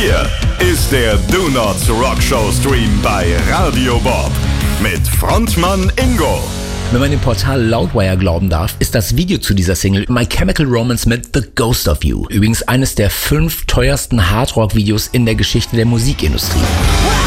Hier ist der Do Not Rock Show Stream bei Radio Bob mit Frontmann Ingo. Wenn man dem Portal Loudwire glauben darf, ist das Video zu dieser Single My Chemical Romance mit The Ghost of You übrigens eines der 5 teuersten Hardrock-Videos in der Geschichte der Musikindustrie.